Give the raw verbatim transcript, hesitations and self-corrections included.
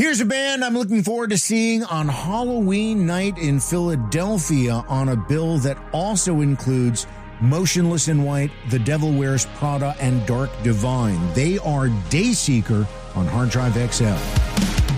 Here's a band I'm looking forward to seeing on Halloween night in Philadelphia on a bill that also includes Motionless in White, The Devil Wears Prada, and Dark Divine. They are Dayseeker on Hard Drive X L.